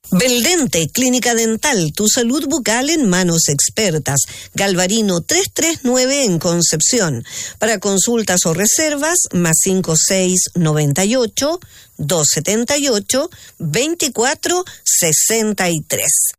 Beldente, Clínica Dental, tu salud bucal en manos expertas. Galvarino 339 en Concepción. Para consultas o reservas, +5698 278 2463.